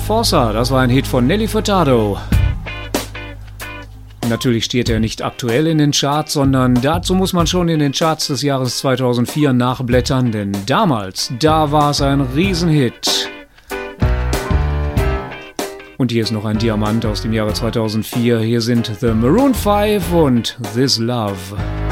Forza, das war ein Hit von Nelly Furtado. Natürlich steht er nicht aktuell in den Charts, sondern dazu muss man schon in den Charts des Jahres 2004 nachblättern, denn damals, da war es ein Riesenhit. Und hier ist noch ein Diamant aus dem Jahre 2004. Hier sind The Maroon 5 und This Love.